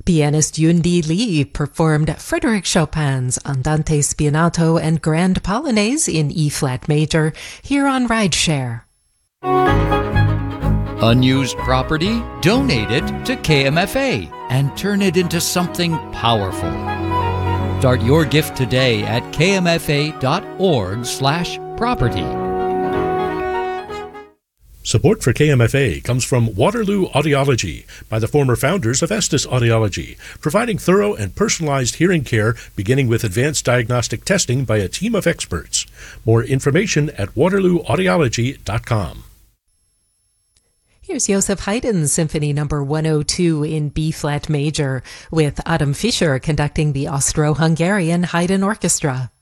Pianist Yundi Lee performed Frédéric Chopin's Andante Spianato and Grand Polonaise in E-flat major here on Rideshare. Unused property? Donate it to KMFA and turn it into something powerful. Start your gift today at kmfa.org/property. Support for KMFA comes from Waterloo Audiology by the former founders of Estes Audiology, providing thorough and personalized hearing care beginning with advanced diagnostic testing by a team of experts. More information at waterlooaudiology.com. Here's Joseph Haydn's Symphony No. 102 in B-flat major, with Adam Fischer conducting the Austro-Hungarian Haydn Orchestra.